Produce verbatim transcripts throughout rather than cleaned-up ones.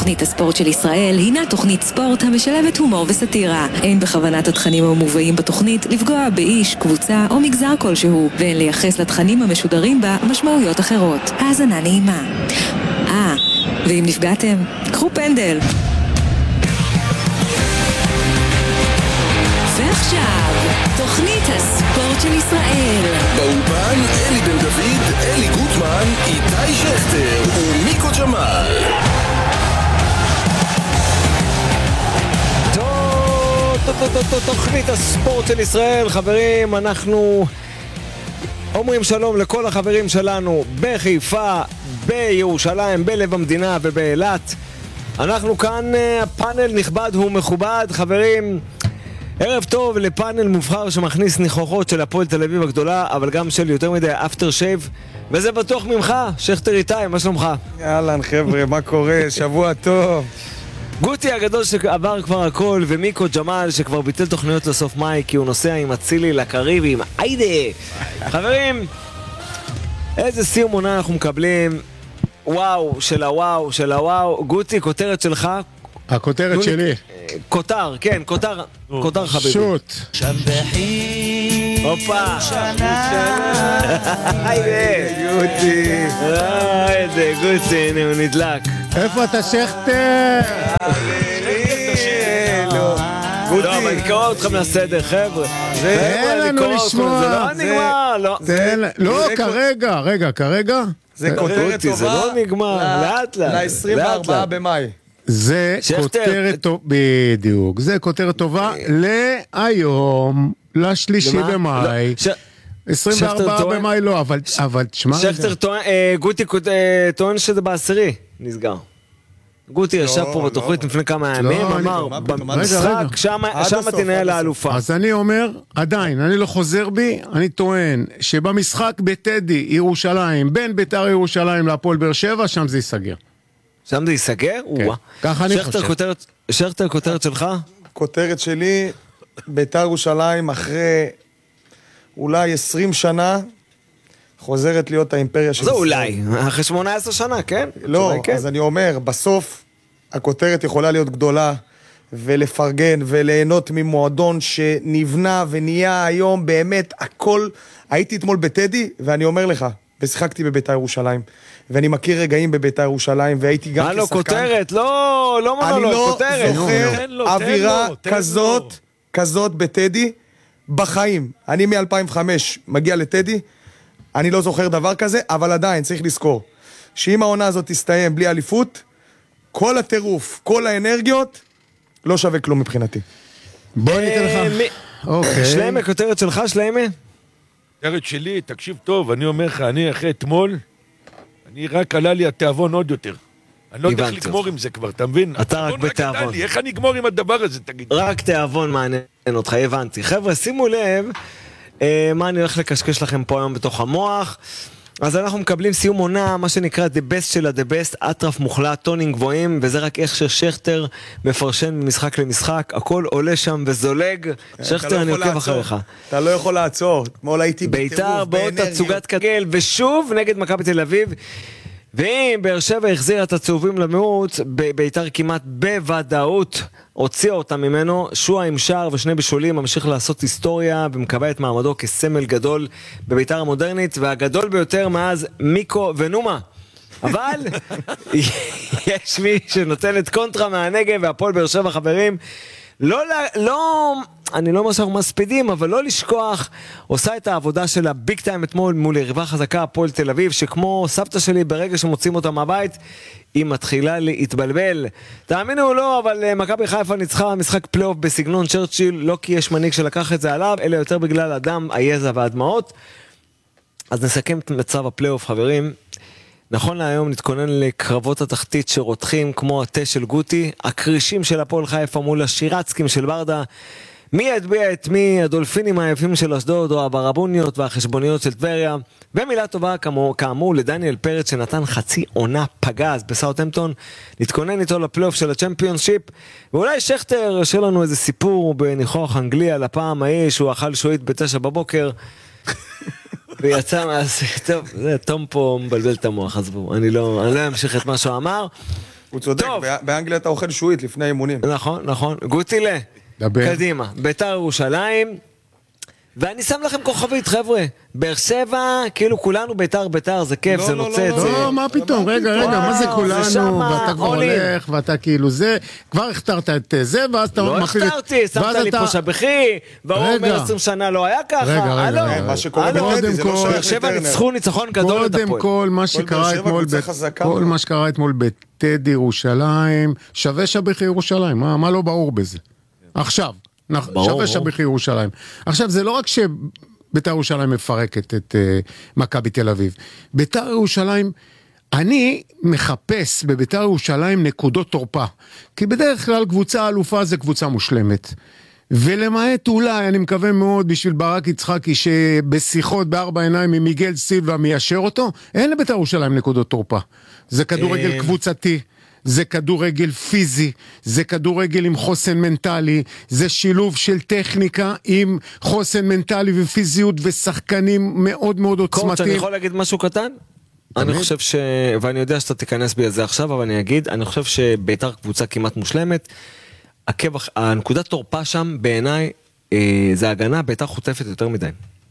תוכנית הספורט של ישראל הינה תוכנית ספורט המשלבת הומור וסטירה. אין בכוונת התכנים המובאים בתוכנית לפגוע באיש, קבוצה או מגזר כלשהו, ואין לייחס לתכנים המשודרים בה משמעויות אחרות. האזנה נעימה. אה, ואם נפגעתם, קחו פנדל. ועכשיו, תוכנית הספורט של ישראל. באולפן אלי בן דוד, אלי גוטמן, איתי שכטר ומיקו ג'מאל. תוכנית הספורט של ישראל, חברים, אנחנו אומרים שלום לכל החברים שלנו בחיפה, בירושלים, בלב המדינה ובאילת. אנחנו כאן, הפאנל נכבד ומכובד, חברים. ערב טוב לפאנל מובחר שמכניס ניחוחות של הפועל תל אביב הגדולה, אבל גם של יותר מדי אפטר שייב, וזה בטוח ממך, שכטר איתי, מה שלומך? יאללה חבר'ה, מה קורה? שבוע טוב. גוטי הגדול שעבר כבר הכל, ומיקו ג'מאל שכבר ביטל תוכניות לסוף מאי כי הוא נוסע עם הצילי לקריבים. היידה! חברים, איזה סיום עונה אנחנו מקבלים. וואו של הוואו של הוואו. גוטי, כותרת שלך? הכותרת גוטי, שלי. כותר, כן, כותר, כותר חביבי. שוט. שם בחיר הופה. שנה היידה. גוטי. היידה, גוטי, הנה הוא נדלק. איפה אתה שכטר? לא, אבל אני קורא אתכם לסדר, חבר'ה. תן לנו לשמוע. זה לא נגמר, לא. לא, כרגע, רגע, כרגע. זה כותרת גוטי, טובה. זה לא נגמר, לאט לאט. ל-עשרים וארבעה במאי. זה שכטר. כותרת טובה, בדיוק, זה כותרת טובה להיום, לשלישי למה? במאי. לא, ש- עשרים שכטר וארבעה טוען- במאי לא, אבל, אבל תשמע רגע. שכטר טוען, אה, גוטי כות- אה, טוען שזה בעשירי, נסגר. גוטי ישב פה לא. בתוכנית לפני כמה ימים, אני- אמר, מה פתאום, מה במשחק, רגע, רגע. שם עד שם הסוף, תנהל עד האלופה. אז אני אומר, עדיין, אני לא חוזר בי, אני טוען שבמשחק בטדי ירושלים, בין בית"ר ירושלים להפועל באר שבע, שם זה ייסגר. שם זה ייסגר? וואה. ככה אני שכטר, חושב. כותרת- שכטר, כותרת שלך? כותרת שלי, בית"ר ירושלים אחרי אולי עשרים שנה, חוזרת להיות האימפריה של זה ישראל. אולי, אחרי שמונה עשרה שנה, כן? לא, התשובה היא כן. אז אני אומר, בסוף הכותרת יכולה להיות גדולה ולפרגן וליהנות ממועדון שנבנה ונהיה היום באמת הכל. הייתי אתמול בטדי ואני אומר לך, ושיחקתי בבית"ר ירושלים, ואני מכיר רגעים בבית"ר ירושלים, והייתי גם מה לא, כשחקן. כותרת? לא, לא אני מונולוג, לא כותרת. זוכר תן לו, תן אווירה לו, תן כזאת, לו. כזאת בטדי בחיים. אני מ-אלפיים וחמש מגיע לטדי, אני לא זוכר דבר כזה, אבל עדיין צריך לזכור שאם העונה הזאת תסתיים בלי אליפות, כל הטירוף, כל האנרגיות, לא שווה כלום מבחינתי. בוא אני אתן אה, לך. מי- אוקיי. שלמה, כותרת שלך, שלמה? הכותרת שלי, תקשיב טוב, אני אומר לך, אני אחרי אתמול, אני רק עלה לי התיאבון עוד יותר. אני לא יודע איך הבנתי לגמור אותך. עם זה כבר, אתה מבין? אתה רק התיאבון בתיאבון. עלה לי, איך אני אגמור עם הדבר הזה, תגיד? רק תיאבון מעניין אותך, הבנתי. חבר'ה, שימו לב אה, מה אני הולך לקשקש לכם פה היום בתוך המוח. אז אנחנו מקבלים סיום עונה, מה שנקרא the best של ה-the best, אטרף מוחלט, טונים גבוהים, וזה רק איך ששכטר מפרשן ממשחק למשחק, הכל עולה שם וזולג. שכטר, אני עוקב אחריך. אתה לא יכול לעצור. אתמול הייתי ביתר בעוד תצוגת כדורגל, ושוב נגד מכבי תל אביב. ואם באר שבע החזירה את הצהובים למיעוט, ב- ביתר כמעט בוודאות הוציאה אותה ממנו. שועה עם שער ושני בישולים ממשיך לעשות היסטוריה ומקבע את מעמדו כסמל גדול בביתר המודרנית, והגדול ביותר מאז מיקו ונומה. אבל יש מי שנותנת קונטרה מהנגב, והפועל באר שבע, חברים, לא, לא, אני לא אומר שאנחנו מספידים, אבל לא לשכוח, עושה את העבודה של הביג טיים אתמול מול יריבה חזקה, הפועל תל אביב, שכמו סבתא שלי, ברגע שמוצאים אותה מהבית, היא מתחילה להתבלבל. תאמינו או לא, אבל מכבי חיפה ניצחה משחק פלייאוף בסגנון צ'רצ'יל, לא כי יש מנהיג שלקח את זה עליו, אלא יותר בגלל הדם, היזע והדמעות. אז נסכם את מצב הפלייאוף, חברים. נכון להיום נתכונן לקרבות התחתית שרותחים כמו התה של גוטי, הקרישים של הפועל חיפה מול השירצקים של ברדה, מי יטביע את מי, הדולפינים היפים של אשדוד או הברבוניות והחשבוניות של טבריה, ומילה טובה כאמור, כאמור לדניאל פרץ שנתן חצי עונה פגז בסאות'המפטון, נתכונן איתו לפלייאוף של הצ'מפיונשיפ, ואולי שכטר ישאיר לנו איזה סיפור בניחוח אנגלי על הפעם ההיא שהוא אכל שועית בתשע בבוקר, ויצא מה... טוב, זה, תום פה מבלבל את המוח, אז בואו, אני לא, אני לא אמשיך את מה שהוא אמר. הוא צודק, טוב. בא- באנגליה אתה אוכל שועית לפני אימונים. נכון, נכון. גוטילה, דבר. קדימה. ביתר ירושלים, ואני שם לכם כוכבית, חבר'ה. באר שבע, כאילו כולנו ביתר, ביתר, זה כיף, לא, זה לא, נוצץ. לא, זה- לא, מה פתאום, רגע, רגע, מה זה וואו, כולנו, זה שמה, ואתה כבר עולים. הולך, ואתה כאילו זה, כבר הכתרת את זה, ואז אתה לא מפיל את... הכתרתי, שמת ואז לי אתה- פה שבחי, והוא רגע. אומר עשרים שנה לא היה ככה, רגע, רגע, הלו, רגע. מה שקורה הלו. בטדי, זה לא קודם כל- שייך באר שבע לטרנר. ניצחו ניצחון גדול את קודם הפועל. כל, מה באר שקרה שבע אתמול, קבוצה ב- חזקה כל מאוד. מה שקרה אתמול בטדי ירושלים, שווה שבחי ירושלים, מה מה לא ברור בזה? עכשיו, נח- ברור, שווה ברור. שבחי ירושלים. עכשיו, זה לא רק שביתר ירושלים מפרקת את אה, מכבי תל אביב. ביתר ירושלים... אני מחפש בביתר ירושלים נקודות תורפה, כי בדרך כלל קבוצה אלופה זה קבוצה מושלמת. ולמעט אולי, אני מקווה מאוד בשביל ברק יצחקי שבשיחות בארבע עיניים עם מיגל סילבה מיישר אותו, אין לביתר ירושלים נקודות תורפה. זה כדורגל קבוצתי, זה כדורגל פיזי, זה כדורגל עם חוסן מנטלי, זה שילוב של טכניקה עם חוסן מנטלי ופיזיות ושחקנים מאוד מאוד קורט, אני עוצמתיים. יכול להגיד משהו קטן? אני חושב ש... ואני יודע שאתה תיכנס בי את זה עכשיו, אבל אני אגיד, אני חושב שביתר קבוצה כמעט מושלמת, עקב, הנקודת תורפה שם בעיניי, אה, זה הגנה, ביתר חוטפת יותר מדי.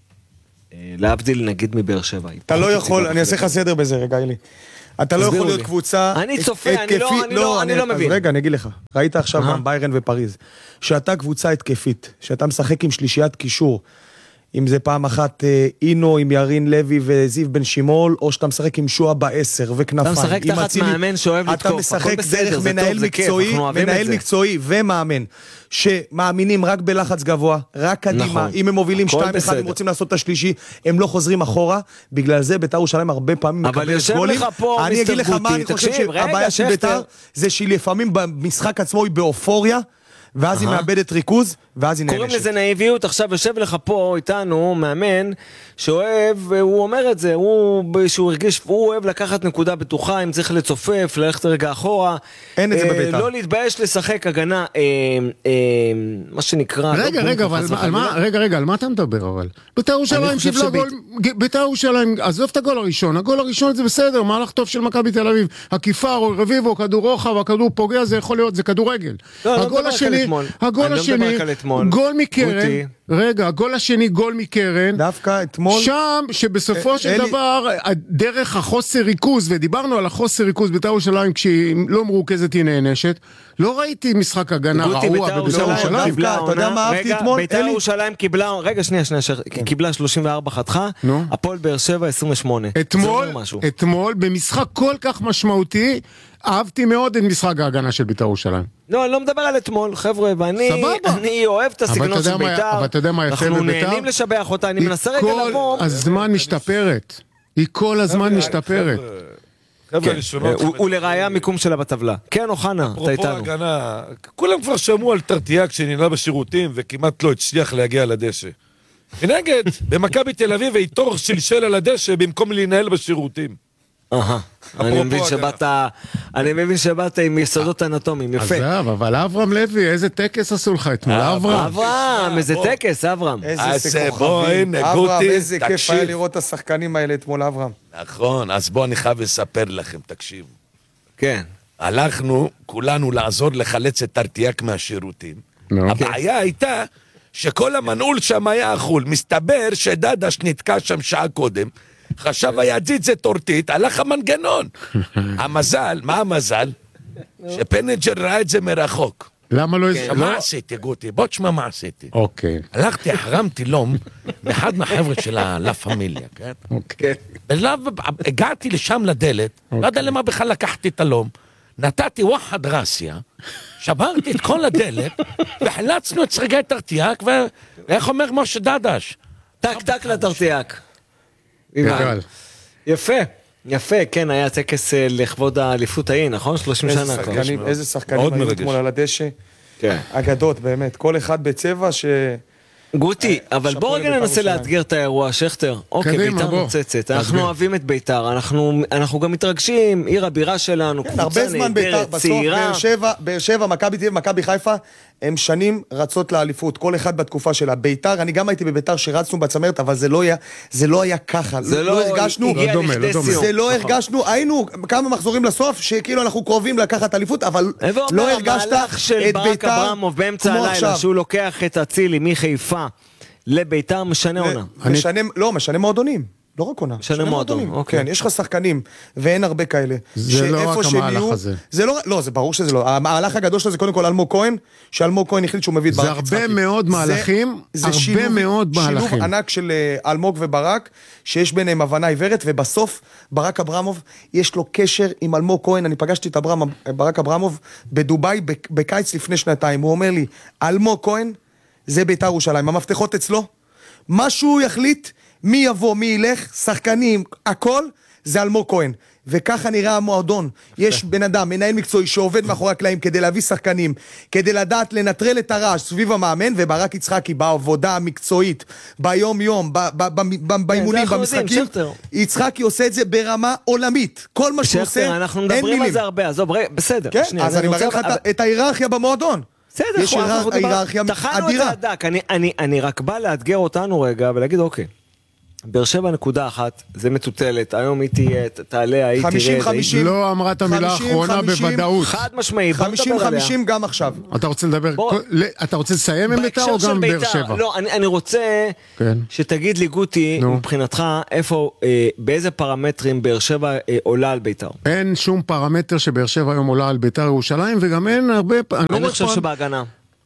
אה, להבדיל נגיד מבאר שבע. אתה לא יכול, אני אעשה לך סדר בזה רגע, אלי. אתה לא תסבירו יכול להיות לי. קבוצה... אני צופה, אני התקפית- לא- אני לא- אני לא מבין. אז רגע, אני אגיד לך. ראית עכשיו אהה. גם ביירן ופריז. שאתה קבוצה התקפית, שאתה משחק עם שלישיית קישור, אם זה פעם אחת אה, אינו עם ירין לוי וזיו בן שימול, או שאתה משחק עם שועה בעשר וכנפיים. אתה משחק עם תחת אצילי. מאמן שאוהב לתקוף, אתה הכל משחק בסדר, דרך זה מנהל טוב, זה כיף, מקצועי, אנחנו אוהבים את מנהל זה. מקצועי ומאמן, שמאמינים רק בלחץ גבוה, רק קדימה, נכון. אם הם מובילים הכל שתיים אחד, הם בסדר. רוצים לעשות את השלישי, הם לא חוזרים אחורה, בגלל זה ביתר ירושלים הרבה פעמים אבל מקבלת יושב גולים. לך פה אני מיסטר אגיד לך מה גוטי, אני חושב תקשיב, רגע, שהבעיה של שכטר. ביתר, זה שהיא לפעמים במשחק עצמו היא באופוריה, ואז היא אהה. מאבדת ריכוז, ואז היא קוראים נענשת. לזה נאיביות, עכשיו יושב לך פה איתנו מאמן שאוהב, הוא אומר את זה, הוא, שהוא הרגיש, הוא אוהב לקחת נקודה בטוחה, אם צריך לצופף, ללכת רגע אחורה. אין את זה אה, בבית"ר. לא להתבייש לשחק הגנה, אה, אה, מה שנקרא... רגע, לא רגע, בונקר, אבל חס מה- על מה, וחלילה. רגע, רגע, על מה אתה מדבר אבל? ביתר ירושלים חושב קיבלה שבית- גול, ביתר ירושלים, עזוב את הגול הראשון, הגול הראשון זה בסדר, מהלך טוב של מכבי תל אביב, עקיפה או רביבו, כדור רוחב, הכדור פוגע, זה יכול להיות, זה כדורגל. לא, לא הגול מדבר רק השני, על אתמול. הגול אני לא מדבר השני, רק על אתמול. גול מקרן, גוטי. רגע, הגול השני, גול מקרן, דווקא אתמול... שם שבסופו אה, של אלי- דבר דרך החוסר ריכוז, ודיברנו על החוסר ריכוז בית"ר ירושלים כשהיא לא מרוכזת היא נענשת, לא ראיתי משחק הגנה גוטי, רעוע בית"ר בבית"ר ירושלים ירושלים. דווקא, קיבלה אתה יודע עונה- מה אהבתי רגע, אתמול, בית"ר אלי? ירושלים קיבלה, רגע שנייה, שנייה, שנייה, קיבלה שלושים וארבע חתכה, נו. הפועל באר שבע עשרים ושמונה. אתמול, זה אומר משהו. אתמול, במשחק כל כך משמעותי, אהבתי מאוד את משחק ההגנה של בית"ר ירושלים. לא, אני לא מדבר על אתמול, חבר'ה, ואני סבבה. אני אוהב את אבל הסגנון אתה יודע של מה- בית"ר. אבל אתה יודע מה יפה אנחנו בבית"ר? נהנים לשבח אותה, אני היא מנסה רגע כל לבוא. הזמן משתפרת. היא כל הזמן משתפרת. חבר'ה, כן, ראשונות... הוא- הוא לראיה מיקום שלה בטבלה. כן, אוחנה, אתה אפרופו איתנו. הגנה, כולם כבר שמעו על טרטיאק שננהל בשירותים וכמעט לא הצליח להגיע לדשא. מנגד, במכבי תל אביב היתור שלשל על הדשא במקום להנהל בשירותים. אהה, אני אפרופו מבין הגנה. שבאת, אני מבין שבאת עם יסודות אנטומיים, יפה. עזב, אבל אברהם לוי, איזה טקס עשו לך אתמול, אברהם. אברהם, איזה בוא. טקס, אברהם. איזה אז זה בוא, כוכבים. הנה, אברהם, גוטי, איזה כיף תקשיב. היה לראות את השחקנים האלה אתמול, אברהם. נכון, אז בואו אני חייב לספר לכם, תקשיבו. כן. הלכנו כולנו לעזור לחלץ את טרטיאק מהשירותים. נו. הבעיה הייתה שכל המנעול שם היה אכול. מסתבר שדדש נתקע שם שעה קודם, חשב הידיד זה טורטית, הלך המנגנון. המזל, מה המזל? שפנג'ר ראה את זה מרחוק. למה לא... עכשיו, לא- מה עשיתי, גוטי? בוא תשמע מה עשיתי. אוקיי. הלכתי, החרמתי לום מאחד מהחבר'ה של הלה פמיליה, כן? אוקיי. בלב, הגעתי לשם לדלת, לא יודע למה בכלל לקחתי את הלום, נתתי וואחד רסיה, שברתי את כל הדלת, וחלצנו את סרגי טרטיאק, ואיך אומר משה דדש? טק טק לטרטיאק. גדל. יפה, יפה, כן, היה טקס אה, לכבוד האליפות ההיא, נכון? שלושים איזה שנה כבר. שחקנים, איזה שחקנים מאוד היו מרגש. אתמול על הדשא. כן. אגדות, באמת. כל אחד בצבע ש... גוטי, אבל בוא שאפו רגע לבית"ר ננסה ירושלים. לאתגר את האירוע, שכטר. אוקיי, קדימה, בית"ר בוא. נוצצת, אנחנו תסביר. אוהבים את בית"ר, אנחנו אנחנו גם מתרגשים, עיר הבירה שלנו, הרבה קבוצה זמן בית"ר, נהדרת, בסוף צעירה. באר שבע, באר שבע, מכבי תל אביב, מכבי חיפה, הם שנים רצות לאליפות, כל אחד בתקופה שלה. ביתר, אני גם הייתי בביתר שרצנו בצמרת, אבל זה לא היה, זה לא היה ככה. זה לא לא הרגשנו, הגיע לא דומה, לכדי לא דומה. סיום. זה לא נכון. הרגשנו, היינו כמה מחזורים לסוף, שכאילו אנחנו קרובים לקחת אליפות, אבל איפה לא אומר, הרגשת המהלך של את ברק ביתר אברמוב באמצע כמו הלילה, עכשיו. שהוא לוקח את אצילי מחיפה לביתר, משנה עונה. משנה, לא, משנה מועדונים. לא רק עונה. משנה מועדון, אוקיי. כן, יש לך שחקנים, ואין הרבה כאלה. זה לא שאיפה רק שהם המהלך יהיו- הזה. זה לא, לא, זה ברור שזה לא. המהלך הגדול שלו זה קודם כל אלמוג כהן, שאלמוג כהן החליט שהוא מביא את זה ברק הרבה יצחקי. מאוד זה- מהלכים, זה הרבה שילוב- מאוד מהלכים. שילוב ענק של אה, אלמוג וברק, שיש ביניהם הבנה עיוורת, ובסוף ברק אברמוב, יש לו קשר עם אלמוג כהן. אני פגשתי את אברהם, ברק אברמוב בדובאי בק- בקיץ לפני שנתיים. הוא אומר לי, אלמוג כהן זה בית"ר ירושלים, המפתחות אצלו. מה שהוא יחליט, מי יבוא, מי ילך, שחקנים, הכל, זה אלמוג כהן. וככה נראה המועדון. יש בן אדם, מנהל מקצועי, שעובד מאחורי הקלעים כדי להביא שחקנים, כדי לדעת לנטרל את הרעש סביב המאמן, וברק יצחקי בעבודה המקצועית, ביום יום, ב- ב- ב- ב- באימונים, אנחנו יודעים, במשחקים, שכטר. יצחקי עושה את זה ברמה עולמית. כל מה שהוא עושה, שכטר, אנחנו אין מדברים על מילים. זה הרבה, עזוב, רגע, בסדר. כן, שנייה, אז אני רוצה- מראה לך אבל- את- את ההיררכיה במועדון. בסדר, יש אנחנו- אנחנו דיברנו- היררכיה טחנו את אדירה. זה הדק, אני- אני- אני רק בא לאתגר אותנו רגע ולהגיד אוקיי, באר שבע נקודה אחת, זה מטוטלת, היום היא תהיה, ת- תעלה, היא תרד, חמישים, היא- חמישים. לא אמרה את המילה חמישים, האחרונה חמישים. בוודאות. חד משמעי, בוא חמישים נדבר עליה. חמישים גם עכשיו. אתה רוצה לדבר, בוא. כל- ל- אתה רוצה לסיים עם ביתר בהקשר או של גם באר ביתר, שבע? לא, אני, אני רוצה כן. שתגיד לי גוטי, נו. מבחינתך, איפה, אה, באיזה פרמטרים באר שבע אה, עולה על ביתר? אין שום פרמטר שבאר שבע היום עולה על ביתר ירושלים, וגם אין הרבה... פ- אני לא אני רואה חושב פה- שבהגנה.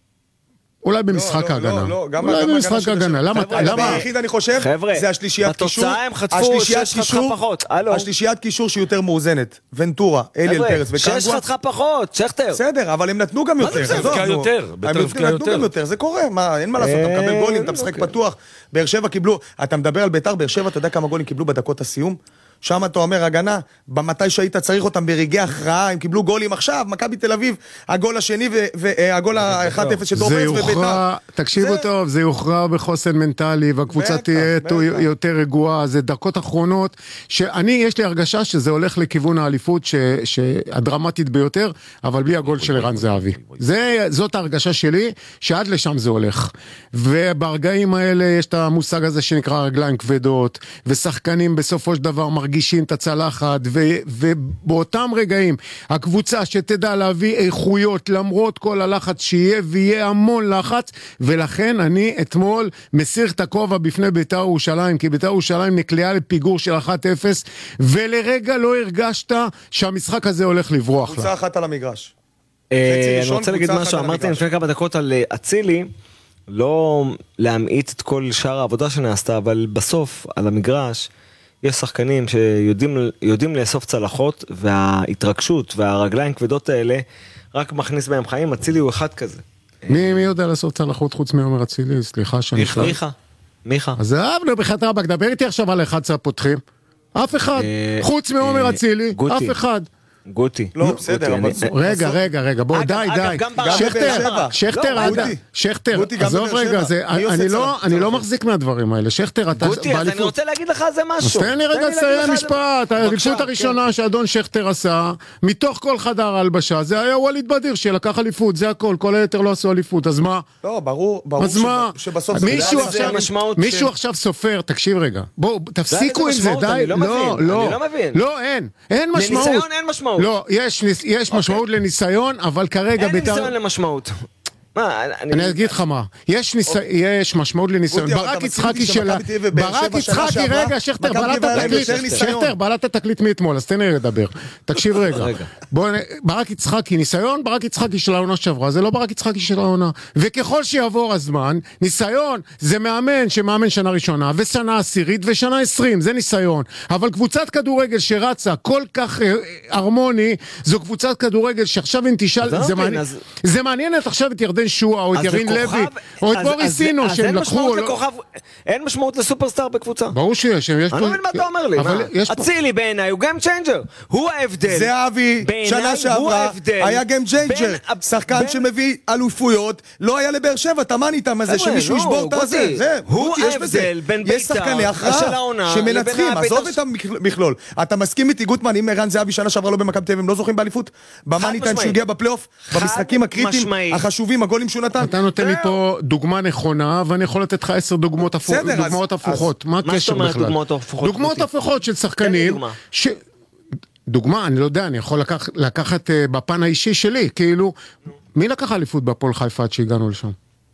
אולי במשחק לא, לא, ההגנה. לא, גם- אולי גם במשחק ההגנה של ההגנה. באר למה? שבע. הדבר למה? היחיד אני חושב, חבר'ה, זה השלישיית קישור. בתוצאה הם חטפו השלישיית שש חתיכה קישור- פחות, הלו. השלישיית קישור שהיא יותר מאוזנת. ונטורה, אליאל חבר'ה, פרץ שש וקנגווה. חתיכה פחות, שכטר. בסדר, אבל הם נתנו גם יותר. בסדר? עזוב, הבקיע נו. יותר, ביתר הם הבקיע נתנו גם יותר. יותר, זה קורה, מה, אין מה לעשות, אתה מקבל אה, גולים, אתה משחק אוקיי. פתוח. באר שבע קיבלו, אתה מדבר על ביתר, באר שבע, אתה יודע כמה גולים קיבלו בדקות הסיום? שם אתה אומר הגנה, במתי שהיית צריך אותם ברגעי הכרעה, הם קיבלו גולים עכשיו, מכבי תל אביב, הגול השני והגול ה-אחד אפס של דור זה פרץ וביתר. יוכרע, תקשיבו זה- טוב, זה יוכרע בחוסן מנטלי, והקבוצה בטח, תהיה בטח. יותר רגועה, זה דקות אחרונות, שאני, יש לי הרגשה שזה הולך לכיוון האליפות ש- שהדרמטית ביותר, אבל בלי הגול של ערן זהבי. זה, זאת ההרגשה שלי, שעד לשם זה הולך. וברגעים האלה יש את המושג הזה שנקרא רגליים כבדות, ושחקנים בסופו של דבר מרגישים את הצלחת, ו- ובאותם רגעים, הקבוצה שתדע להביא איכויות למרות כל הלחץ שיהיה, ויהיה המון לחץ, ולכן אני אתמול מסיר את הכובע בפני בית"ר ירושלים, כי בית"ר ירושלים נקלעה לפיגור של אחת אפס, ולרגע לא הרגשת שהמשחק הזה הולך לברוח לה. קבוצה אחת על המגרש. אה, חצי אני ראשון, רוצה להגיד קבוצה משהו, אחת על אמרתי המגרש. לפני כמה דקות על אה, אצילי, לא להמעיט את כל שאר העבודה שנעשתה, אבל בסוף, על המגרש, יש שחקנים שיודעים יודעים לאסוף צלחות, וההתרגשות והרגליים כבדות האלה, רק מכניס בהם חיים. אצילי הוא אחד כזה. מי, מי יודע לעשות צלחות חוץ מעומר אצילי? סליחה שאני שואל. מיכה, מיכה. אז אבנו בחייאת רבאק, דבר איתי עכשיו על אחד עשר פותחים. אף אחד. אה, חוץ מעומר אה, אצילי, גוטי. אף אחד. גוטי. לא, בסדר, גוטי, אבל... אני- רגע, רגע, רגע, בוא, אגב, די, אגב, די. גם ברק. שכטר, גם בבאר שבע. שכטר, לא, אתה- גוטי. שכטר, גוטי, גם עזוב בבאר רגע, שבע. זה- מי עושה אני לא- צלחות? אני לא מחזיק מהדברים האלה. שכטר, אתה גוטי, אז אני באליפות- רוצה להגיד לך על זה אז משהו. תן לי רגע להגיד לסיים לך על זה- משפט. האליפות בבקשה, הראשונה שאדון שכטר עשה, מתוך כל חדר ההלבשה, זה היה ווליד בדיר שלקח אליפות, זה הכל, כל היתר לא עשו אליפות, אז מה? לא, ברור, ברור אז מה? שב- שבסוף... זה מישהו זה עכשיו, המשמעות מישהו של- עכשיו סופר, תקשיב רגע, בואו, תפסיקו עם זה, משמעות, די, אני לא מבין, לא, אני לא, לא מבין. לא, אין, אין משמעות. לניסיון אין משמעות. לא, יש ניס- יש משמעות לניסיון, אבל כרגע אין בית"ר... ניסיון למשמעות. מה, אני אגיד לך מה, יש ניס- יש משמעות לניסיון. אוקיי, אבל ברק אתה מסכים יצחקי איתי של... שמכבי תל אביב ובאר ברק שבע שנה יצחקי, שעברה, רגע, שכטר, מכבי בלעת תל אביב היה להם התקליט, יותר ניסיון. שכטר, בלעת התקליט מאתמול, אז תן לי לדבר. תקשיב רגע. רגע. בוא, נ- ברק יצחקי, ניסיון, ברק יצחקי של העונה שעברה, זה לא ברק יצחקי של העונה. וככל שיעבור הזמן, ניסיון זה מאמן שמאמן שנה ראשונה, ושנה עשירית, ושנה עשרים, זה ניסיון. אבל קבוצת כדורגל שרצה כל כך אה, הרמוני, זו קבוצת כדורגל שעכשיו אם תשאל, אז אני לא זה מבין, מעניין- אז- זה מעניין את עכשיו את ירדן שועה, או את אז ירין לכוכב- לוי, או את אז- בוריס אז- סינו, אז שהם אין לקחו... משמעות לא- לכוכב, אין משמעות לסופרסטאר בקבוצה. ברור שיש, יש פה... אני לא מבין מה אתה אומר לי, אבל מה? יש פה... אצילי בעיניי הוא גיים צ'יינג'ר, הוא ההבדל. זהבי, בעיניי שנה הוא שעברה, ההבדל היה גיים צ'יינג'ר. בין- שחקן בין- שמביא אלופויות, לא היה לבאר שבע, תמן איתם הזה, חבר'ה, שמישהו נו, ישבור את הזה. גוטי, זה, הוא גוטי, יש בזה. ההבדל בין יש בית"ר שחקני של הכרעה העונה שמנצחים, לבין עזוב הבית"ר את המכלול. אתה מסכים איתי, גוטמן, אם ערן זהבי שנה שעברה לא במכבי תל אביב, הם לא זוכים באליפות? במאני טיים משמעית. שהוא הגיע בפלייאוף, חד במשחקים הקריטיים, משמעית. החשובים, הגול הגולים שהוא נתן. אתה נותן לי זהו. פה דוגמה נכונה, ואני יכול לתת לך עשר דוגמאות הפוכות. בסדר, אז- דוגמאות הפוכות. מה מה זאת הקשר אומרת בכלל? דוגמאות הפוכות? דוגמאות אותי? הפוכות של תן לי שחקנים. דוגמה. ש... דוגמה, אני לא יודע, אני יכול לקח, לקחת uh, בפן האישי שלי, כאילו, מי לקח אליפות בהפועל חיפה עד שהגענו לשם?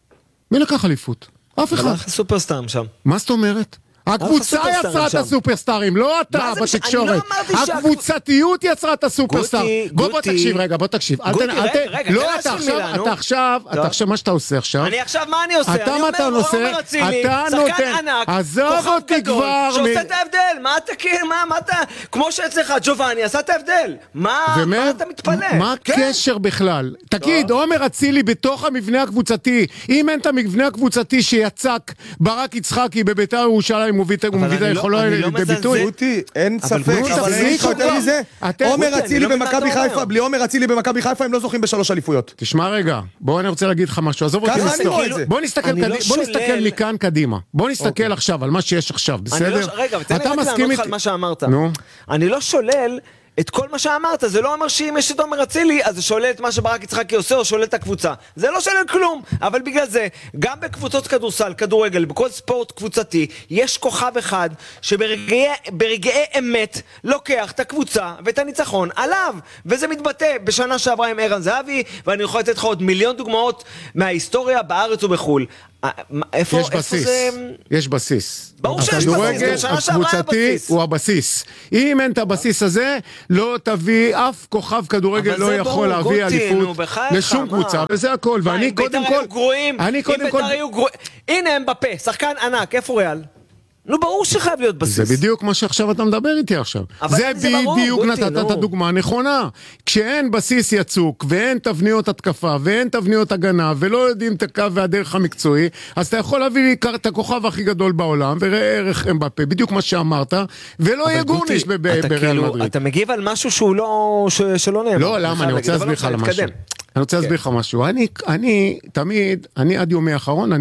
מי לקח אליפות? אף אחד. הלך סופרסטאר שם. מה זאת אומרת? הקבוצה סופרסטארים יצרה את שם. הסופרסטרים, לא אתה מה זה משנה? בתקשורת. אני לא אמרתי שה- הקבוצתיות יצרה את הסופרסטאר. גוטי, בוא בוא גוטי. תקשיב רגע, בוא תקשיב. אל גוטי, תן- אל רגע, תן- רגע, לא, תן אתה להשלים עכשיו, מילה, נו. אתה עכשיו, טוב. אתה עכשיו, מה שאתה עושה עכשיו, אני עכשיו, מה אני עושה? אתה אני מה אתה אומר, עושה? עומר אצילי, אתה שחקן נותן- ענק, עזוב כוכב אותי גדול, כבר מ- שעושה את ההבדל, מה אתה כאילו, מה, מה אתה, כמו שאצלך ג'ובאני עשה את ההבדל, מה, ומה- מה אתה מתפלא? מה כן. הקשר בכלל? תגיד, עומר אצילי בתוך המבנה הקבוצתי, אם אין את המבנה הקבוצתי שיצק ברק יצחקי בביתר ירושלים ומביא את אני לא- יכולה אני לא לידי מזלזל. ביטוי? גוטי, אין אבל ספק, גוטי, אבל אני אגיד לך תפסיקו יותר כבר. מזה, אתם- עומר גוטי, אני אצילי לא מבין מה במכבי אתה אומר. חיפה, בלי עומר אצילי במכבי חיפה הם לא זוכים בשלוש אליפויות. תשמע רגע, בוא אני רוצה להגיד לך משהו, עזוב אותי ככה אני היסטוריה. רואה את זה. בוא נסתכל אני לא קדי- בוא שולל- נסתכל מכאן קדימה. בוא נסתכל עכשיו על מה שיש עכשיו, אני לא בסדר? ש- רגע, ותן לי אתה רק מסכים לענות לך איתי? על מה שאמרת. נו. אני לא שולל את כל מה שאמרת, זה לא אומר שאם יש את עומר אצילי, אז זה שולל את מה שברק יצחקי עושה או שולל את הקבוצה. זה לא שולל כלום, אבל בגלל זה, גם בקבוצות כדורסל, כדורגל, בכל ספורט קבוצתי, יש כוכב אחד שברגעי ברגעי אמת לוקח את הקבוצה ואת הניצחון עליו, וזה מתבטא בשנה שעברה עם ערן זהבי, ואני יכול לתת לך עוד מיליון דוגמאות מההיסטוריה בארץ ובחול. אה, מה- איפה, יש איפה בסיס, זה... יש בסיס. ברור שיש בסיס, הכדורגל גם שנה שעברה היה הקבוצתי בסיס. הוא הבסיס. אם אין את הבסיס הזה, לא תביא, אף כוכב כדורגל אבל לא זה יכול ברור, להביא גוטי, נו, אליפות בחייך, לשום מה? קבוצה. וזה הכל, מה, ואני אם בית"ר קודם כל... היו גרועים, אני אם קודם כל... בית"ר היו גרועים, הנה הם בפה, שחקן ענק, איפה ריאל? נו ברור שחייב להיות בסיס. זה בדיוק מה שעכשיו אתה מדבר איתי עכשיו. אבל זה זה ברור, בדיוק גוטי, נתת נו. את הדוגמה הנכונה. כשאין בסיס יצוק, ואין תבניות התקפה, ואין תבניות הגנה, ולא יודעים את הקו והדרך המקצועי, אז אתה יכול להביא לי את הכוכב הכי גדול בעולם, וראה ערך אמבפה, בדיוק מה שאמרת, ולא יהיה גורניש ב- ב- אתה בריאל כאילו, מדריד. אתה מגיב על משהו שהוא לא, ש, שלא נאמר. לא, למה? אני רוצה להסביר לך על משהו. אני רוצה להסביר לך משהו. אני, אני, תמיד, אני עד יומי האחרון,